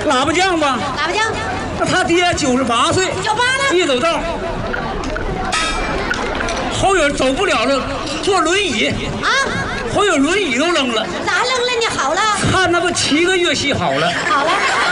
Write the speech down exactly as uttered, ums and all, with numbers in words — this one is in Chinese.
喇叭匠吧？ 喇叭匠， 那他爹九十八岁， 九八了， 一走道，后影走不了了，坐轮椅啊， 后影轮椅都扔了， 咋扔了呢？好了， 看那不七个月戏好了， 好了。